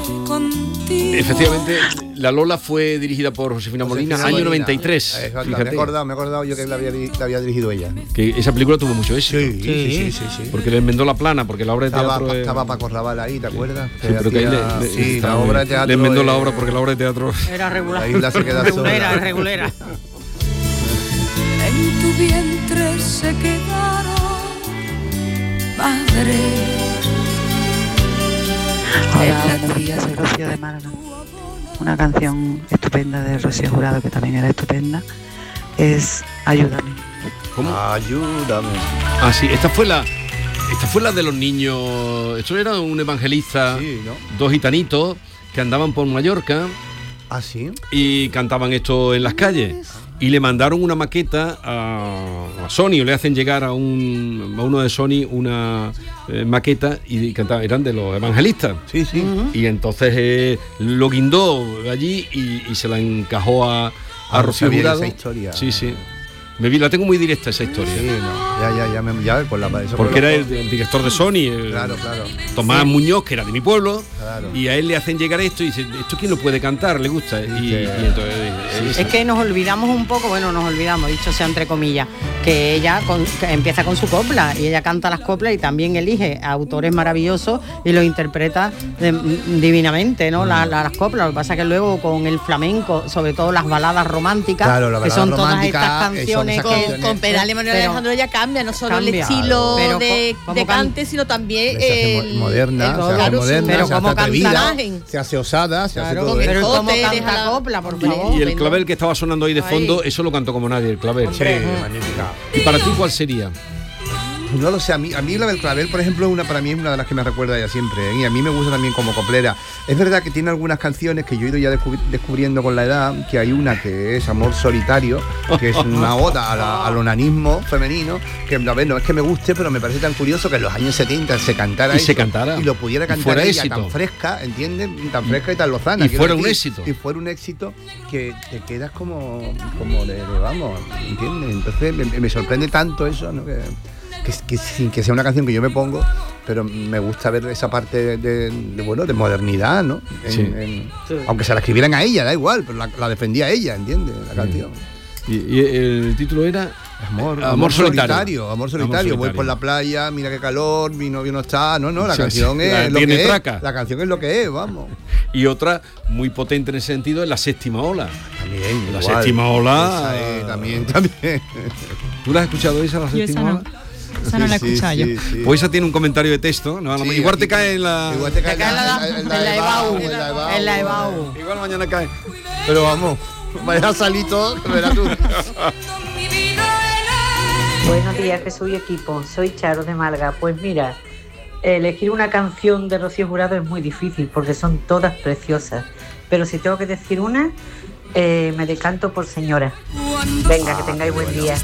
contigo. Efectivamente, La Lola fue dirigida por Josefina Molina, año 93. Me he acordado yo que la había dirigido ella. Que esa película tuvo mucho éxito. Sí. Porque le enmendó la plana, porque la obra de teatro estaba Paco Raval ahí, ¿te acuerdas? Sí, pero que ahí la obra de teatro le enmendó la obra, porque la obra de teatro era regular. La isla se queda sola. regulera. En tu vientre se quedaron, madre. Hola, buenos días, soy Rocío de Málaga. Una canción estupenda de Rocío Jurado, que también era estupenda, es Ayúdame. ¿Cómo? Ayúdame. Ah, sí, esta fue la de los niños. Esto era un evangelista, Sí, ¿no? dos gitanitos que andaban por Mallorca ¿Ah, sí? y cantaban esto en las calles. Y le mandaron una maqueta a Sony, o le hacen llegar a uno de Sony una maqueta y cantaban, eran de los evangelistas. Sí. Y entonces lo guindó allí y se la encajó a Rocío sabía Jurado. esa historia. Sí. La tengo muy directa esa historia. Sí, no. Ya con la eso. Porque era el director de Sony, Claro. Tomás Muñoz, que era de mi pueblo, Claro. y a él le hacen llegar esto y dice, ¿esto quién lo puede cantar? ¿Le gusta? Y entonces... Es que nos olvidamos un poco, dicho sea entre comillas, que ella que empieza con su copla y ella canta las coplas y también elige autores maravillosos y los interpreta divinamente, ¿no? Las coplas. Lo que pasa es que luego con el flamenco, sobre todo las baladas románticas, Claro, la que son balada todas estas romántica, canciones con Pedal de Manuel Alejandro ya cambia, no solo el estilo de cante, sino también se hace moderna, pero se como hace atrevida, canta, se hace osada, se hace todo pero eso. como canta copla, por favor. Y el clavel que estaba sonando ahí de fondo, eso lo cantó como nadie, el clavel. Sí, magnífica. ¿Y para ti cuál sería? No lo sé, a mí la del clavel, por ejemplo, para mí es una de las que me recuerda ya siempre, ¿eh? Y a mí me gusta también como coplera. Es verdad que tiene algunas canciones que yo he ido ya descubriendo con la edad, que hay una que es Amor Solitario, que es una oda al onanismo femenino, que a ver, no es que me guste, pero me parece tan curioso que en los años 70 se cantara eso, y lo pudiera cantar ella éxito. Tan fresca, ¿entiendes? Tan fresca y tan lozana. Y fuera un éxito. Y fuera un éxito que te quedas como de vamos, ¿entiendes? Entonces me sorprende tanto eso, ¿no? Que sin que sea una canción que yo me pongo, pero me gusta ver esa parte de modernidad, ¿no? Aunque se la escribieran a ella, da igual, pero la defendía ella, ¿entiendes? La canción. Y el título era Amor solitario. Voy por la playa, mira qué calor, mi novio no está. No, la canción es lo que es. La canción es lo que es, vamos. Y otra muy potente en ese sentido es La Séptima Ola. También, La Séptima Ola. También. ¿Tú la has escuchado esa, La Séptima Ola? Esa no la he escuchado yo. Sí. Pues esa tiene un comentario de texto, ¿no? Igual te cae en la... Igual te cae en la EBAU. Igual mañana cae. Pero vamos, vaya a salir todo, verás tú. Buenos días, Jesús y equipo. Soy Charo de Málaga. Pues mira, elegir una canción de Rocío Jurado es muy difícil porque son todas preciosas. Pero si tengo que decir una, me decanto por Señora. Venga, que tengáis buen día.